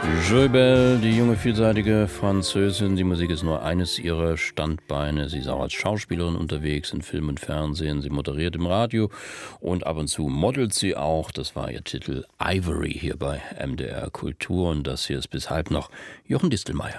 Joie Belle, die junge, vielseitige Französin. Die Musik ist nur eines ihrer Standbeine. Sie ist auch als Schauspielerin unterwegs in Film und Fernsehen. Sie moderiert im Radio und ab und zu modelt sie auch. Das war ihr Titel Ivory hier bei MDR Kultur. Und das hier ist bis halb noch Jochen Distelmeier.